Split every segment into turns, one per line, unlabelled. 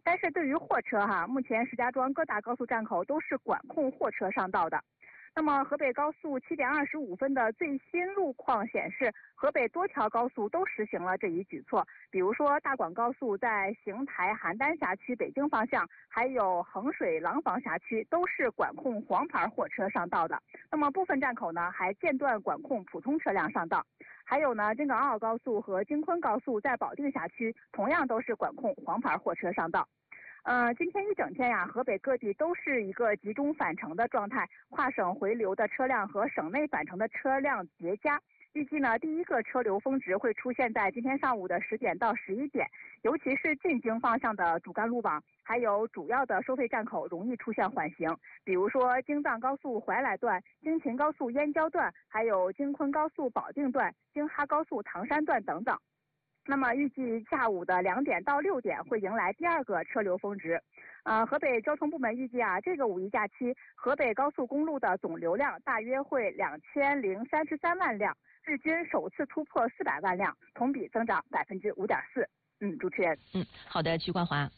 但是对于货车目前石家庄各大高速站口都是管控货车上道的。那么河北高速7点25分的最新路况显示，河北多条高速都实行了这一举措。比如说大广高速在邢台邯郸辖区北京方向，还有衡水廊坊辖区都是管控黄牌货车上道的。那么部分站口呢还间断管控普通车辆上道。还有呢，京港澳高速和京昆高速在保定辖区同样都是管控黄牌货车上道。今天一整天河北各地都是一个集中返程的状态，跨省回流的车辆和省内返程的车辆叠加。预计呢，第一个车流峰值会出现在今天上午的10点到11点，尤其是进京方向的主干路网，还有主要的收费站口容易出现缓行，比如说京藏高速怀来段、京秦高速燕郊段，还有京昆高速保定段、京哈高速唐山段等等。那么预计下午的2点到6点会迎来第二个车流峰值。河北交通部门预计这个五一假期河北高速公路的总流量大约会2033万辆，日均首次突破400万辆，同比增长5.4%。主持人。
好的，徐冠华。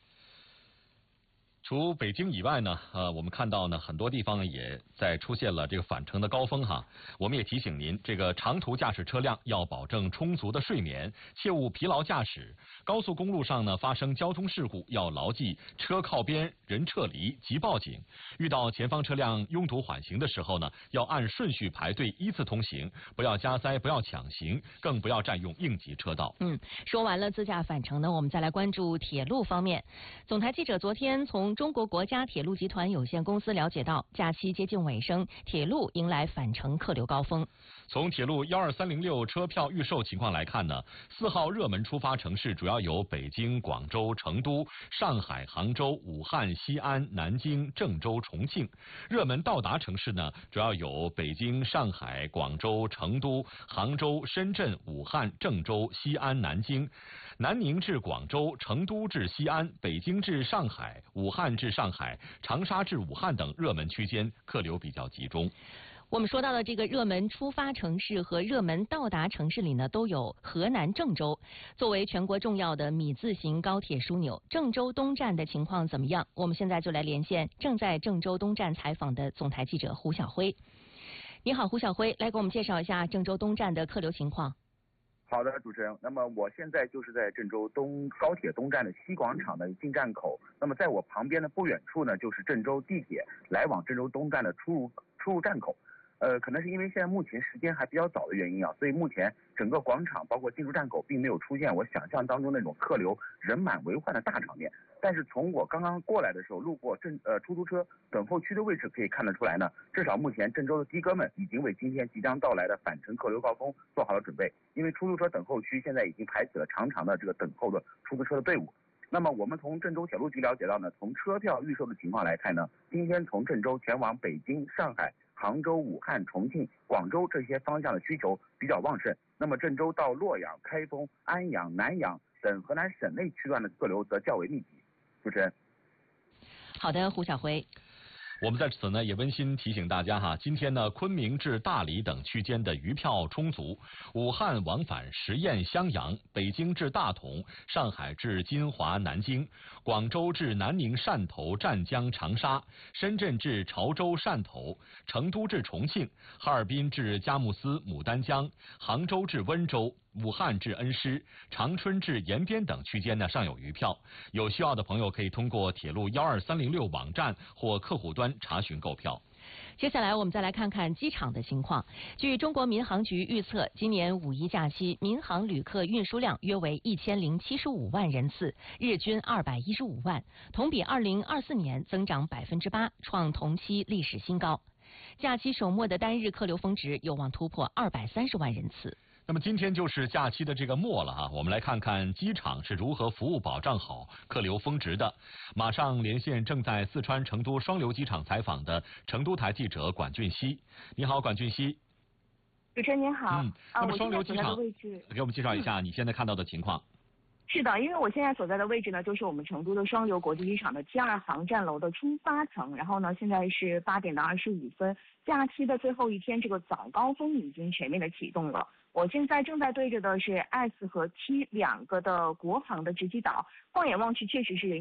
除北京以外呢，我们看到呢，很多地方也在出现了这个返程的高峰我们也提醒您，这个长途驾驶车辆要保证充足的睡眠，切勿疲劳驾驶。高速公路上呢，发生交通事故要牢记车靠边、人撤离、即报警。遇到前方车辆拥堵缓行的时候呢，要按顺序排队依次通行，不要加塞，不要抢行，更不要占用应急车道。
说完了自驾返程呢，我们再来关注铁路方面。总台记者昨天从中国国家铁路集团有限公司了解到，假期接近尾声，铁路迎来返程客流高峰。
从铁路12306车票预售情况来看呢，4号热门出发城市主要有北京、广州、成都、上海、杭州、武汉、西安、南京、郑州、重庆。热门到达城市呢，主要有北京、上海、广州、成都、杭州、深圳、武汉、郑州、西安、南京。南宁至广州、成都至西安、北京至上海、武汉至上海、长沙至武汉等热门区间客流比较集中。
我们说到的这个热门出发城市和热门到达城市里呢，都有河南郑州。作为全国重要的米字形高铁枢纽，郑州东站的情况怎么样？我们现在就来连线正在郑州东站采访的总台记者胡晓辉。你好，胡晓辉，来给我们介绍一下郑州东站的客流情况。
好的，主持人。那么我现在就是在郑州高铁东站的西广场的进站口。那么在我旁边的不远处呢，就是郑州地铁来往郑州东站的出入站口。可能是因为现在目前时间还比较早的原因所以目前整个广场包括进出站口并没有出现我想象当中那种客流人满为患的大场面。但是从我刚刚过来的时候，路过出租车等候区的位置可以看得出来呢，至少目前郑州的的哥们已经为今天即将到来的返程客流高峰做好了准备。因为出租车等候区现在已经排起了长长的这个等候的出租车的队伍。那么我们从郑州铁路局了解到呢，从车票预售的情况来看呢，今天从郑州前往北京、上海、杭州、武汉、重庆、广州这些方向的需求比较旺盛。那么郑州到洛阳、开封、安阳、南阳等河南省内区段的客流则较为密集。主持人。
好的，胡晓辉。
我们在此呢也温馨提醒大家今天呢昆明至大理等区间的余票充足，武汉往返十堰襄阳，北京至大同，上海至金华南京，广州至南宁汕头湛江长沙，深圳至潮州汕头，成都至重庆，哈尔滨至佳木斯牡丹江，杭州至温州，武汉至恩施，长春至延边等区间呢尚有余票，有需要的朋友可以通过铁路12306网站或客户端查询购票。
接下来我们再来看看机场的情况。据中国民航局预测，今年五一假期民航旅客运输量约为1075万人次，日均215万，同比2024年增长8%，创同期历史新高。假期首末的单日客流峰值有望突破230万人次。
那么今天就是假期的这个末了我们来看看机场是如何服务保障好客流峰值的。马上连线正在四川成都双流机场采访的成都台记者管俊熙。你好，管俊熙。
主持人您好。
那么双流机场
的位置
给我们介绍一下你现在看到的情况。
是的，因为我现在所在的位置呢，就是我们成都的双流国际机场的G2航站楼的出发层。然后呢，现在是8点25分，假期的最后一天，这个早高峰已经全面的启动了。我现在正在对着的是 S 和T 两个的国航的直机岛，放眼望去确实是